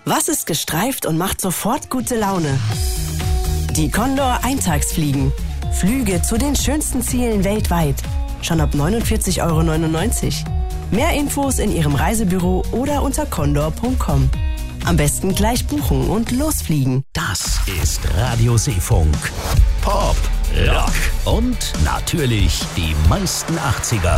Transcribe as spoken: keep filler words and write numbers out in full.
Was ist gestreift und macht sofort gute Laune? Die Condor Eintagsfliegen. Flüge zu den schönsten Zielen weltweit. Schon ab neunundvierzig Euro neunundneunzig. Mehr Infos in Ihrem Reisebüro oder unter condor punkt com. Am besten gleich buchen und losfliegen. Das ist Radio Seefunk. Pop, Rock und natürlich die meisten achtziger.